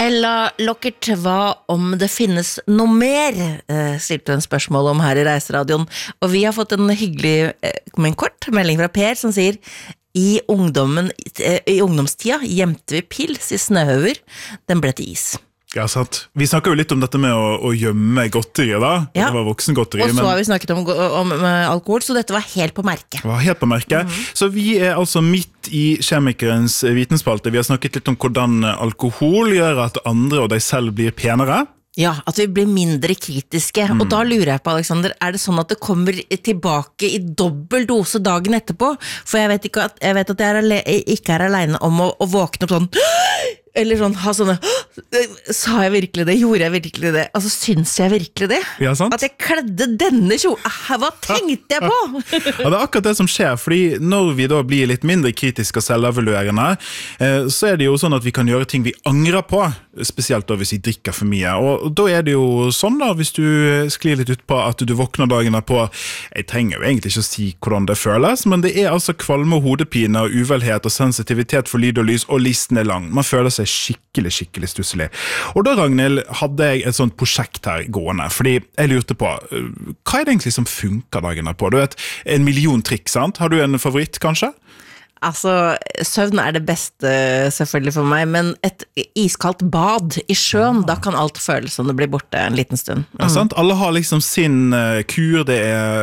Ella Lockert, hva om det finnes noe mer? Stilte hun spørsmål om her i Reiseradioen. Og vi har fått en hyggelig, men kort melding fra Per som sier I ungdomstida gjemte vi pils I snøhauger, den ble til is. Ja, sant. Vi snakket jo litt om dette med å gjemme godteri da. Ja. Det var voksengodteri. Og så har vi snakket om alkohol, så dette var helt på merket. Det var helt på merket. Så vi altså midt I kjemikerens vitensspalte. Vi har snakket litt om hvordan alkohol gjør at andre og deg selv blir penere. Ja, at vi blir mindre kritiske. Og da lurer jeg på, Alexander, det sånn at det kommer tilbake I dobbel dose dagen etterpå? For jeg vet at jeg ikke alene om å våkne opp sånn eller sånn, ha sånne sa jeg virkelig det, gjorde jeg virkelig det altså syns jeg virkelig det ja, sant? At jeg kledde denne kjolen hva tenkte jeg på? Ja, det akkurat det som skjer fordi når vi da blir litt mindre kritiske og selvevaluerende så det jo sånn at vi kan gjøre ting vi angrer på spesielt da hvis vi drikker for mye og da det jo sånn da hvis du sklir litt ut på at du våkner dagen på jeg trenger jo egentlig ikke å si hvordan det føles men det altså kvalme og hodepine og uvelhet og sensitivitet for lyd og lys og listen lang man føler seg skikkelig stusselig. Og da, Ragnhild, hadde jeg et sånt prosjekt her gående, fordi jeg lurte på, hva det egentlig som funker dagen på? Du vet, 1 million trikk, sant? Har du en favoritt, kanskje? Altså, søvn det beste selvfølgelig for meg, men et iskaldt bad I sjøen, da kan alt føles som det blir borte en liten stund. Ja, sant? Alle har liksom sin kur, det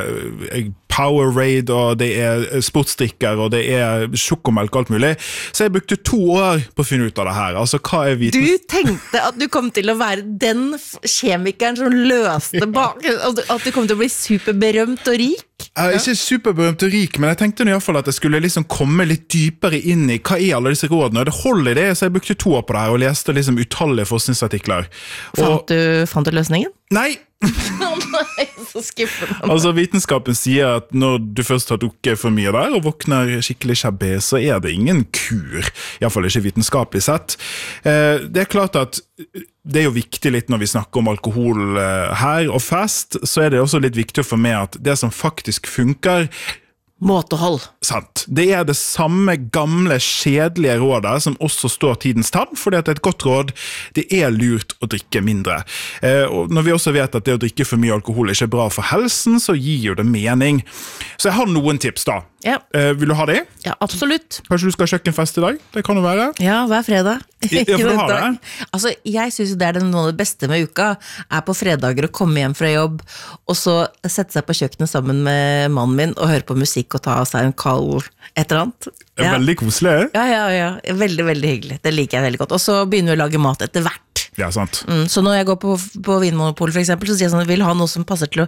Powerade, og det sportsdrikker, og det sjokomelk og alt mulig. Så jeg brukte 2 år på å finne ut av det her. Altså, hva viten? Du tenkte at du kom til å være den kjemikeren som løste bak, at du kom til å bli superberømt og rik? Jeg ikke superberømt og rik, men jeg tenkte I hvert fall at jeg skulle liksom komme litt dypere inn I hva alle disse rådene. Det holder I det, så jeg brukte 2 år på det her, og leste liksom utallige forskningsartikler. Fant du løsningen? Nei! Nei, så skuffende. Altså, vitenskapen sier at når du først har drukket for mye der, og våkner skikkelig shabby, så det ingen kur. I hvert fall ikke vitenskapelig sett. Det klart at det jo viktig litt når vi snakker om alkohol her og fest, så det også litt viktig for meg at det som faktisk funker, måtehold. Sant. Det det samme gamle, kjedelige rådet som også står tidens tann, fordi at et godt råd, det lurt å drikke mindre. Og når vi også vet at det å drikke for mye alkohol ikke bra for helsen, så gir jo det mening. Så jeg har noen tips da. Ja. Vil du ha det? Ja, absolutt. Kanskje du skal ha kjøkkenfest I dag? Det kan jo være. Ja, hver fredag. Ja, for du har det. Altså, jeg synes det noe av det beste med uka, på fredager å komme hjem fra jobb, og så sette seg på kjøkkenet sammen med mannen min, og høre på musikk og ta av seg en kald et eller annet. Det veldig koselig. Ja. Veldig, veldig hyggelig. Det liker jeg veldig godt. Og så begynner vi å lage mat etter hvert. Ja, sant. Så når jeg går på Vinmonopol for eksempel, så sier jeg sånn, jeg vil ha noe som passer til å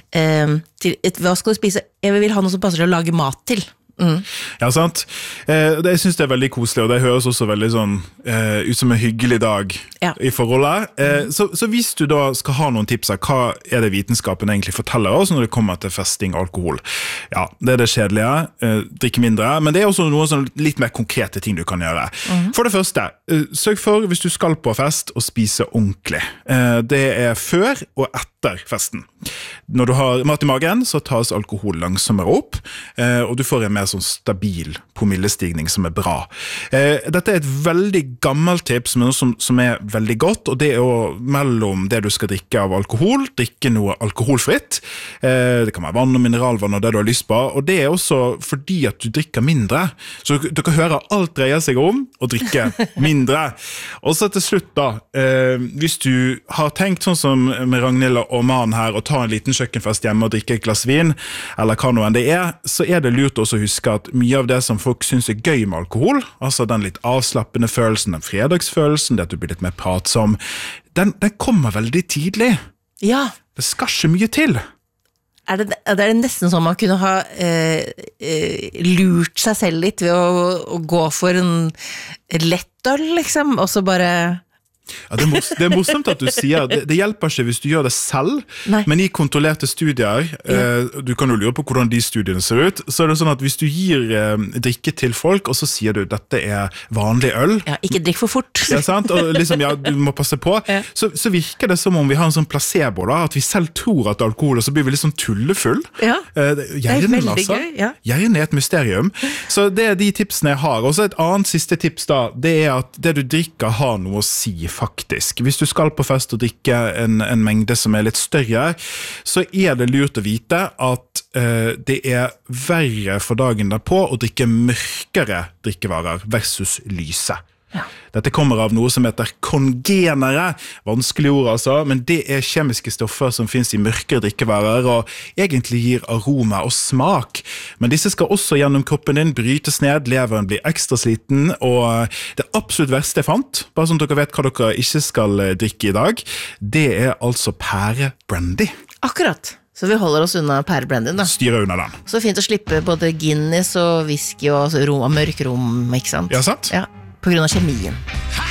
hva skal du spise? Jeg vil ha noe som passer til å lage mat til. Ja, sant. Jeg synes det veldig koselig, og det høres også veldig sånn ut som en hyggelig dag I forholdet. Så hvis du da skal ha noen tips, hva det vitenskapen egentlig forteller oss når det kommer til festing og alkohol? Ja, det det kjedelige, drikke mindre, men det også noen sånn litt mer konkrete ting du kan gjøre. For det første, sørg for hvis du skal på fest å spise ordentlig. Det før og etter festen. Når du har mat I magen, så tas alkohol langsommere opp, og du får en mer sånn stabil promillestigning som bra. Dette et veldig gammelt tips, men noe som veldig godt, og det jo mellom det du skal drikke av alkohol, drikke noe alkoholfritt. Det kan være vann og mineralvann og det du har lyst på, og det også fordi at du drikker mindre. Så dere hører alt dreier seg om å drikke mindre. Og så til slutt da, hvis du har tenkt sånn som med Ragnhild og mannen her, og ta en liten kjøkkenfest hjemme og drikke et glass vin, eller hva noe enn det så det lurt også å huske at mye av det som folk synes gøy med alkohol, altså den litt avslappende følelsen, den fredagsfølelsen, det at du blir litt mer pratsom, den kommer veldig tidlig. Ja. Det skal ikke mye til. Det nesten som man kunne ha lurt seg selv litt ved å gå for en lettøl, liksom, og så bare... Ja, det morsomt at du sier det hjelper ikke hvis du gjør det selv. Nei. Men I kontrollerte studier du kan jo lure på hvordan de studiene ser ut så det sånn at hvis du gir drikke til folk og så sier du dette vanlig øl ikke drikk for fort ja, sant? Og liksom, du må passe på så virker det som om vi har en sånn placebo da, at vi selv tror at alkohol og så blir vi litt sånn tullefull hjernen altså hjernen et mysterium så det de tipsene jeg har og så et annet siste tips da, det at det du drikker har noe å si faktisk. Hvis du skal på fest og drikke en mengde som litt større, så det lurt å vite at det verre for dagen derpå å drikke mørkere drikkevarer versus lyse. Ja. Dette kommer av noe som heter kongenere, vanskelig ord altså, men det kjemiske stoffer som finnes i mørkere drikkevarer og egentlig gir aroma og smak. Men disse skal også gjennom kroppen din brytes ned, leveren blir ekstra sliten, og det absolutt verste jeg fant, bare sånn at dere vet hva dere ikke skal drikke i dag, det altså pærebrandy. Akkurat. Så vi holder oss unna pærebrandyen da. Styrer unna den. Så fint å slippe både Guinness og whisky og mørk rom, ikke sant? Ja, sant? Ja. På grunn av kjemien.